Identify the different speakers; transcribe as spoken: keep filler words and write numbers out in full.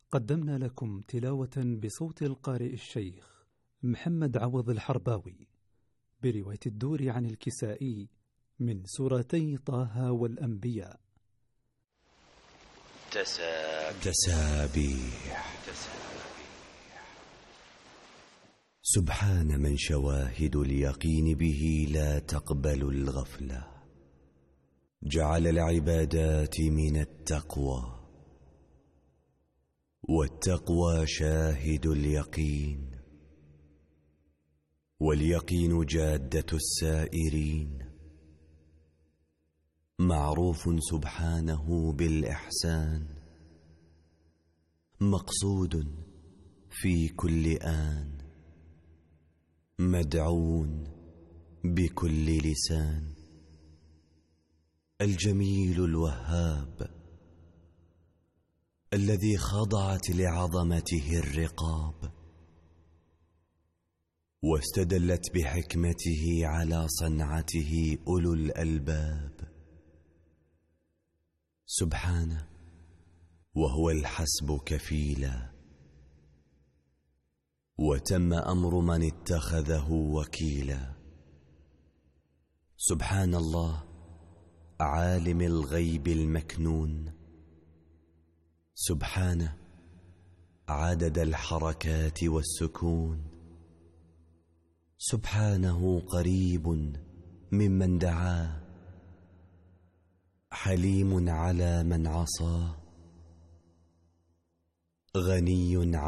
Speaker 1: قدمنا لكم تلاوة بصوت القارئ الشيخ محمد عوض الحرباوي برواية الدور عن الكسائي من سورتي طه والأنبياء.
Speaker 2: تسابيح, تسابيح. سبحان من شواهد اليقين به لا تقبل الغفلة، جعل العبادات من التقوى، والتقوى شاهد اليقين، واليقين جادة السائرين. معروف سبحانه بالإحسان، مقصود في كل آن، مدعون بكل لسان. الجميل الوهاب الذي خضعت لعظمته الرقاب، واستدلت بحكمته على صنعته أولو الألباب. سبحانه وهو الحسب كفيلا، وتم أمر من اتخذه وكيلا. سبحان الله عالم الغيب المكنون، سبحانه عدد الحركات والسكون، سبحانه قريب ممن دعاه، حليم على من عصاه، غني